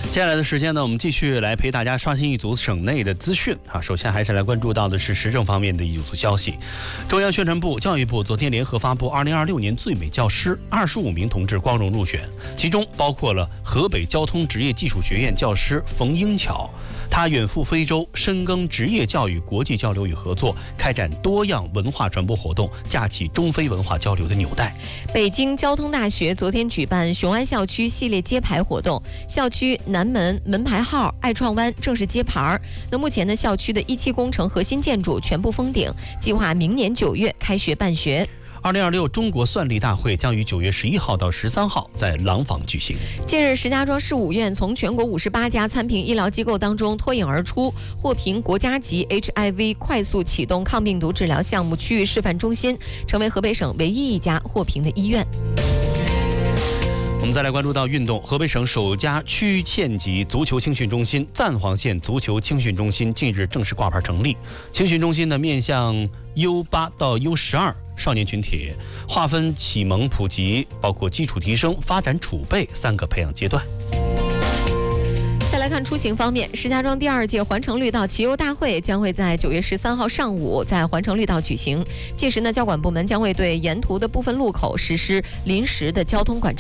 接下来的时间呢，我们继续来陪大家刷新一组省内的资讯啊。首先还是来关注到的是时政方面的一组消息。中央宣传部、教育部昨天联合发布2026年最美教师，25名同志光荣入选，其中包括了河北交通职业技术学院教师冯英巧。他远赴非洲，深耕职业教育国际交流与合作，开展多样文化传播活动，架起中非文化交流的纽带。 北京交通大学昨天举办雄安校区系列揭牌活动，校区南门门牌号爱创湾正式揭牌。那目前呢，校区的1期工程核心建筑全部封顶，计划明年9月开学办学。 2026中国算力大会将于9月11号到13号在廊坊举行。 近日，石家庄市5院从全国58家参评医疗机构当中脱颖而出，获评国家级 HIV 快速启动抗病毒治疗项目区域示范中心，成为河北省唯一一家获评的医院。 我们再来关注到运动，河北省首家区县级足球青训中心赞皇县足球青训中心近日正式挂牌成立。青训中心呢，面向 U8 到 U12 少年群体，划分启蒙、普及、包括基础提升、发展储备3个培养阶段。 再来看出行方面，石家庄第2届环城绿道骑游大会将会在9月13号上午在环城绿道举行。届时呢，交管部门将会对沿途的部分路口实施临时的交通管制。